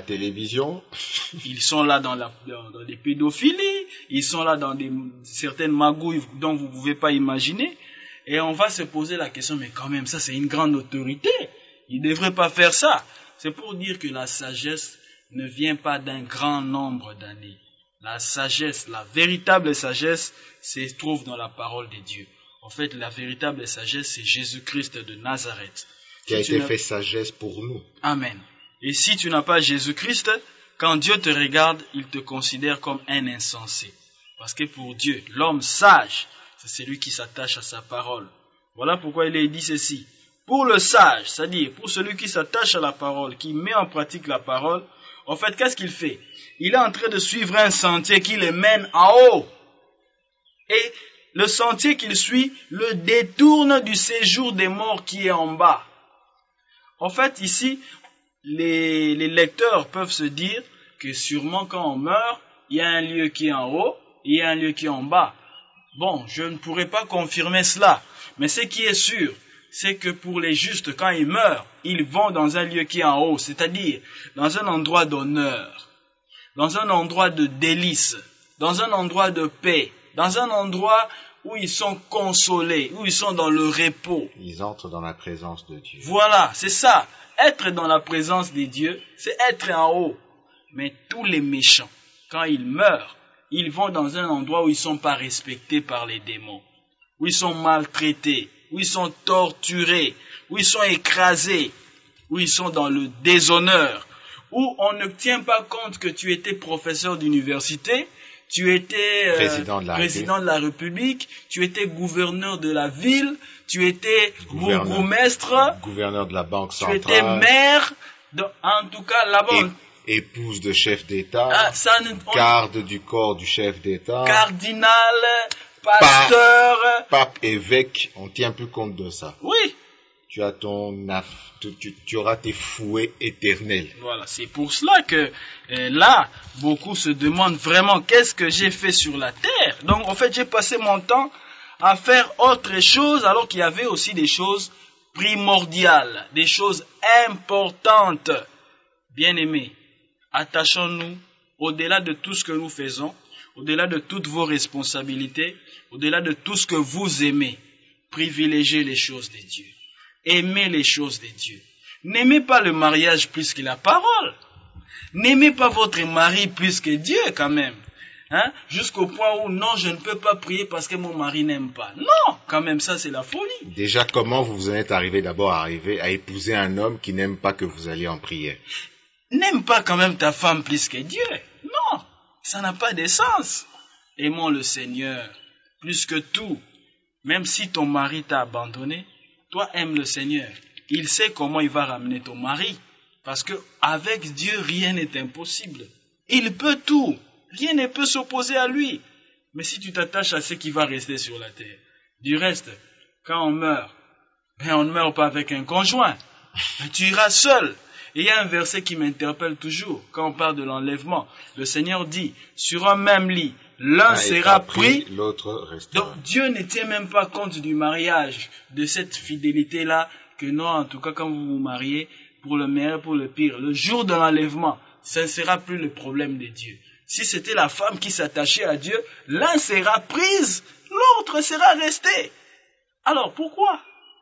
télévision. Ils sont là dans des pédophilies, ils sont là dans certaines magouilles dont vous ne pouvez pas imaginer. Et on va se poser la question, mais quand même, ça c'est une grande autorité. Ils ne devraient pas faire ça. C'est pour dire que la sagesse ne vient pas d'un grand nombre d'années. La sagesse, la véritable sagesse, se trouve dans la parole de Dieu. En fait, la véritable sagesse, c'est Jésus-Christ de Nazareth. Qui a été fait sagesse pour nous. Amen. Et si tu n'as pas Jésus-Christ, quand Dieu te regarde, il te considère comme un insensé. Parce que pour Dieu, l'homme sage, c'est celui qui s'attache à sa parole. Voilà pourquoi il est dit ceci. Pour le sage, c'est-à-dire pour celui qui s'attache à la parole, qui met en pratique la parole, en fait, qu'est-ce qu'il fait? Il est en train de suivre un sentier qui le mène en haut. Et le sentier qu'il suit le détourne du séjour des morts qui est en bas. En fait, ici, les lecteurs peuvent se dire que sûrement quand on meurt, il y a un lieu qui est en haut et il y a un lieu qui est en bas. Bon, je ne pourrais pas confirmer cela, mais ce qui est sûr, c'est que pour les justes, quand ils meurent, ils vont dans un lieu qui est en haut, c'est-à-dire dans un endroit d'honneur, dans un endroit de délice, dans un endroit de paix, dans un endroit où ils sont consolés, où ils sont dans le repos. Ils entrent dans la présence de Dieu. Voilà, c'est ça. Être dans la présence de Dieu, c'est être en haut. Mais tous les méchants, quand ils meurent, ils vont dans un endroit où ils ne sont pas respectés par les démons, où ils sont maltraités, où ils sont torturés, où ils sont écrasés, où ils sont dans le déshonneur, où on ne tient pas compte que tu étais professeur d'université, tu étais président de la République, tu étais gouverneur de la ville, tu étais bourgmestre, gouverneur de la Banque centrale, tu étais maire, en tout cas là-bas. Épouse de chef d'État, garde du corps du chef d'État, cardinal, pasteur, pape, évêque, on ne tient plus compte de ça. Oui. Tu auras tes fouets éternels. Voilà, c'est pour cela que là, beaucoup se demandent vraiment qu'est-ce que j'ai fait sur la terre. Donc en fait, j'ai passé mon temps à faire autre chose alors qu'il y avait aussi des choses primordiales, des choses importantes. Bien-aimés, attachons-nous au-delà de tout ce que nous faisons, au-delà de toutes vos responsabilités, au-delà de tout ce que vous aimez, privilégiez les choses de Dieu. Aimez les choses de Dieu. N'aimez pas le mariage plus que la parole. N'aimez pas votre mari plus que Dieu quand même. Jusqu'au point où non, je ne peux pas prier parce que mon mari n'aime pas. Non, quand même, ça c'est la folie. Déjà, comment vous en êtes arrivé à épouser un homme qui n'aime pas que vous alliez en prière? N'aime pas quand même ta femme plus que Dieu. Non, ça n'a pas de sens. Aimons le Seigneur plus que tout. Même si ton mari t'a abandonné, toi aime le Seigneur. Il sait comment il va ramener ton mari. Parce que avec Dieu, rien n'est impossible. Il peut tout. Rien ne peut s'opposer à lui. Mais si tu t'attaches à ce qui va rester sur la terre, du reste, quand on meurt, on ne meurt pas avec un conjoint. Tu iras seul. Et il y a un verset qui m'interpelle toujours quand on parle de l'enlèvement. Le Seigneur dit, sur un même lit, l'un sera pris, l'autre restera. Donc Dieu ne tient même pas compte du mariage, de cette fidélité-là, que non, en tout cas quand vous vous mariez, pour le meilleur, pour le pire, le jour de l'enlèvement, ça ne sera plus le problème de Dieu. Si c'était la femme qui s'attachait à Dieu, l'un sera prise, l'autre sera resté. Alors pourquoi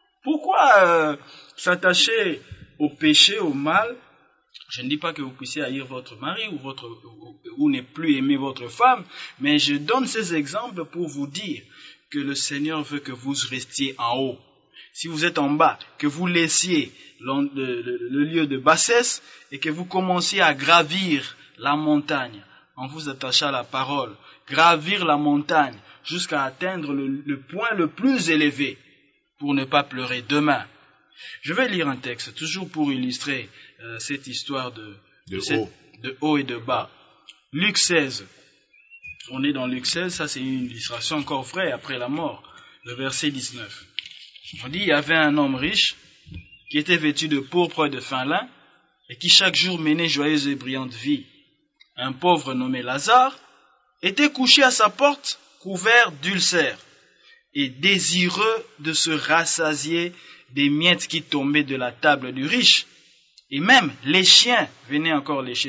s'attacher au péché, au mal? Je ne dis pas que vous puissiez haïr votre mari ou ne plus aimer votre femme, mais je donne ces exemples pour vous dire que le Seigneur veut que vous restiez en haut. Si vous êtes en bas, que vous laissiez le lieu de bassesse et que vous commenciez à gravir la montagne en vous attachant à la parole, gravir la montagne jusqu'à atteindre le point le plus élevé pour ne pas pleurer demain. Je vais lire un texte, toujours pour illustrer cette histoire de haut et de bas. Luc 16. On est dans Luc 16, ça c'est une illustration encore vraie après la mort. Le verset 19. On dit, il y avait un homme riche qui était vêtu de pourpre et de fin lin et qui chaque jour menait joyeuse et brillante vie. Un pauvre nommé Lazare était couché à sa porte, couvert d'ulcères et désireux de se rassasier des miettes qui tombaient de la table du riche. Et même les chiens venaient encore lécher